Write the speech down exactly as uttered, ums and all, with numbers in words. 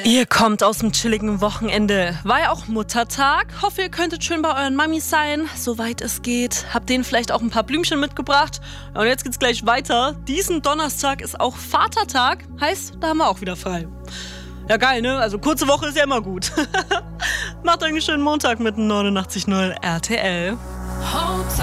Ihr kommt aus dem chilligen Wochenende. War ja auch Muttertag. Hoffe, ihr könntet schön bei euren Mamis sein, soweit es geht. Habt denen vielleicht auch ein paar Blümchen mitgebracht. Und jetzt geht's gleich weiter. Diesen Donnerstag ist auch Vatertag. Heißt, da haben wir auch wieder frei. Ja, geil, ne? Also kurze Woche ist ja immer gut. Macht euch einen schönen Montag mit neunundachtzig Komma null R T L.